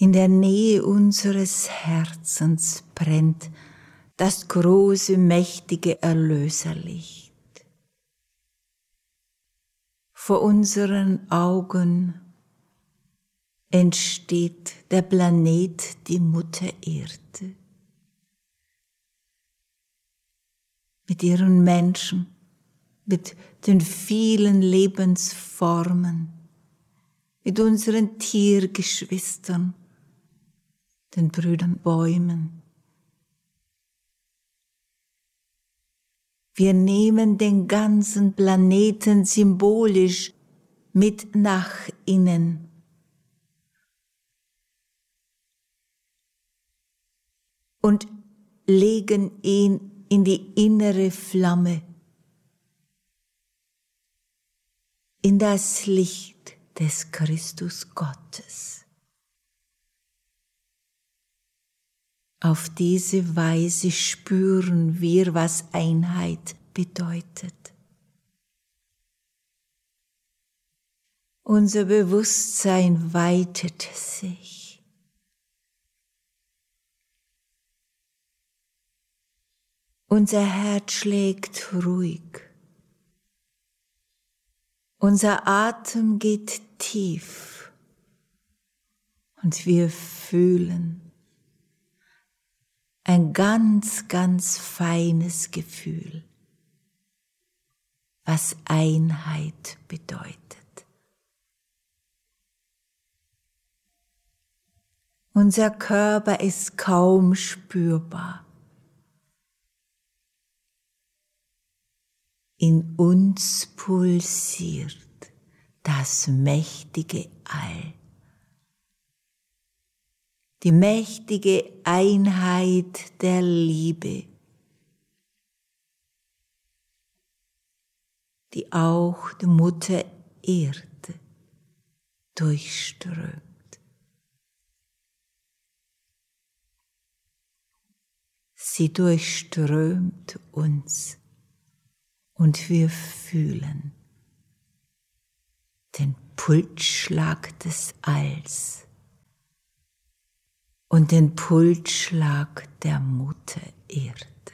In der Nähe unseres Herzens brennt das große, mächtige Erlöserlicht. Vor unseren Augen entsteht der Planet, die Mutter Erde, mit ihren Menschen, mit den vielen Lebensformen, mit unseren Tiergeschwistern, den Brüdern Bäumen. Wir nehmen den ganzen Planeten symbolisch mit nach innen. Und legen ihn in die innere Flamme, in das Licht des Christus Gottes. Auf diese Weise spüren wir, was Einheit bedeutet. Unser Bewusstsein weitet sich. Unser Herz schlägt ruhig. Unser Atem geht tief. Und wir fühlen ein ganz, ganz feines Gefühl, was Einheit bedeutet. Unser Körper ist kaum spürbar. In uns pulsiert das mächtige All, die mächtige Einheit der Liebe, die auch die Mutter Erde durchströmt. Sie durchströmt uns. Und wir fühlen den Pulsschlag des Alls und den Pulsschlag der Mutter Erde.